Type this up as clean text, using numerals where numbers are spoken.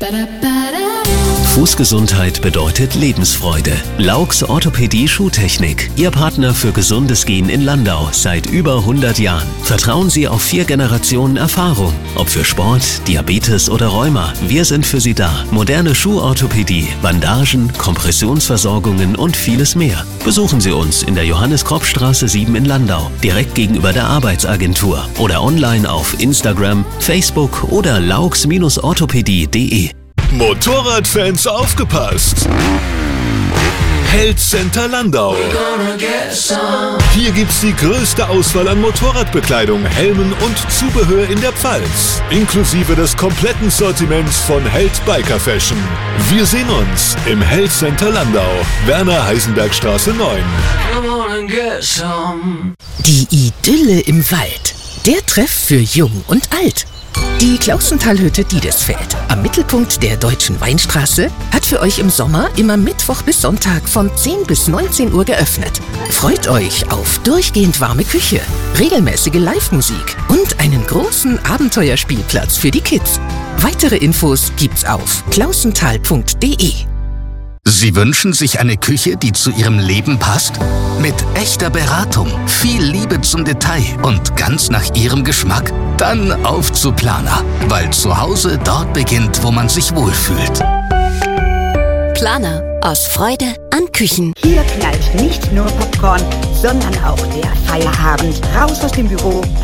Fußgesundheit bedeutet Lebensfreude. Laux Orthopädie Schuhtechnik. Ihr Partner für gesundes Gehen in Landau seit über 100 Jahren. Vertrauen Sie auf 4 Generationen Erfahrung. Ob für Sport, Diabetes oder Rheuma, wir sind für Sie da. Moderne Schuhorthopädie, Bandagen, Kompressionsversorgungen und vieles mehr. Besuchen Sie uns in der Johannes-Kropp-Straße 7 in Landau, direkt gegenüber der Arbeitsagentur oder online auf Instagram, Facebook oder laux-orthopädie.de. Motorradfans aufgepasst! Health Center Landau. Hier gibt's die größte Auswahl an Motorradbekleidung, Helmen und Zubehör in der Pfalz. Inklusive des kompletten Sortiments von Health Biker Fashion. Wir sehen uns im Health Center Landau, Werner-Heisenberg-Straße 9. Die Idylle im Wald. Der Treff für Jung und Alt. Die Klausenthalhütte Diedesfeld am Mittelpunkt der Deutschen Weinstraße hat für euch im Sommer immer Mittwoch bis Sonntag von 10 bis 19 Uhr geöffnet. Freut euch auf durchgehend warme Küche, regelmäßige Live-Musik und einen großen Abenteuerspielplatz für die Kids. Weitere Infos gibt's auf klausenthal.de. Sie wünschen sich eine Küche, die zu Ihrem Leben passt? Mit echter Beratung, viel Liebe zum Detail und ganz nach Ihrem Geschmack? Dann auf zu Planer, weil zu Hause dort beginnt, wo man sich wohlfühlt. Planer, aus Freude an Küchen. Hier knallt nicht nur Popcorn, sondern auch der Feierabend. Raus aus dem Büro,